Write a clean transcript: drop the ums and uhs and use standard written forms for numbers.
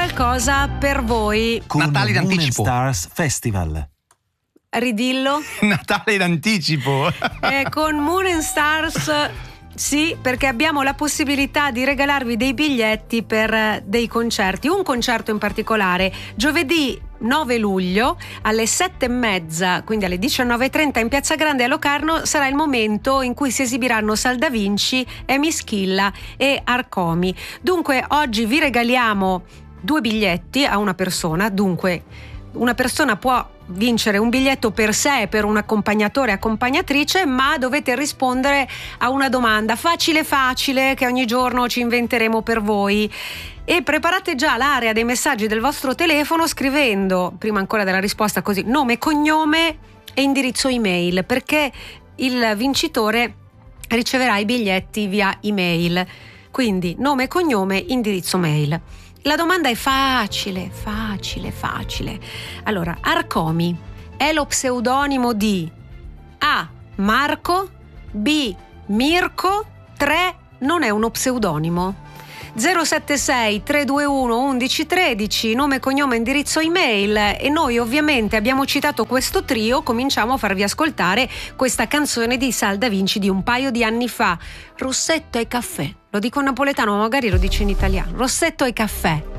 qualcosa per voi. Con Natale in Moon anticipo. Stars Festival. Ridillo. Natale in anticipo. Con Moon and Stars, sì, perché abbiamo la possibilità di regalarvi dei biglietti per dei concerti. Un concerto in particolare, giovedì 9 luglio alle 7:30, quindi alle 19:30 in Piazza Grande a Locarno, sarà il momento in cui si esibiranno Sal Da Vinci, Emi Schilla e Arcomi. Dunque oggi vi regaliamo 2 biglietti a una persona. Dunque una persona può vincere un biglietto per sé e per un accompagnatore accompagnatrice, ma dovete rispondere a una domanda facile che ogni giorno ci inventeremo per voi. E preparate già l'area dei messaggi del vostro telefono scrivendo, prima ancora della risposta, così, nome, cognome e indirizzo email, perché il vincitore riceverà i biglietti via email. Quindi nome, cognome, indirizzo mail. La domanda è facile. Allora, Arcomi è lo pseudonimo di A. Marco, B. Mirko, 3. Non è uno pseudonimo. 076 321 1113, nome, cognome, indirizzo email. E noi ovviamente abbiamo citato questo trio, cominciamo a farvi ascoltare questa canzone di Sal Da Vinci di un paio di anni fa, Rossetto e caffè. Lo dico in napoletano, ma magari lo dice in italiano. Rossetto e caffè.